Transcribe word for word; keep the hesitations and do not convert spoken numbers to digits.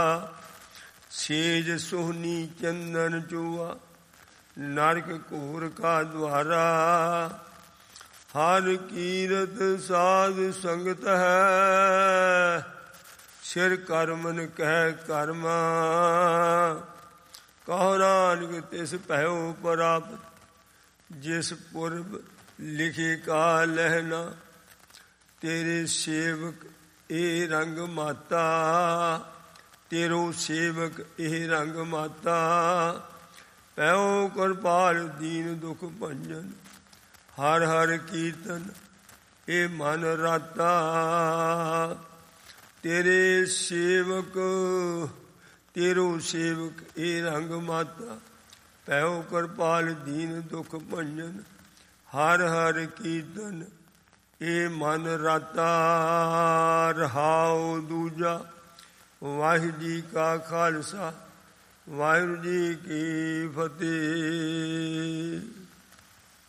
Says सोहनी चंदन चूआ, नरक घोर का द्वारा। हर कीरत साध संगत है, सिर करमन कह कर्मा। कहो नानक तिस भयो प्राप्त, जिस पुरब लिखे का लहना। तेरे सेवक ए रंग माता, तेरो सेवक ए रंग माता। पैओ कृपाल दीन दुख भंजन, हर हर कीर्तन ए मन राता। तेरे सेवक तेरो सेवक ए रंग माता। पैओ कृपाल दीन दुख भंजन, हर हर कीर्तन ए मन राता। रहाओ दूजा। वाहिगुरू जी का खालसा, वाहिगुरू जी की फतेह।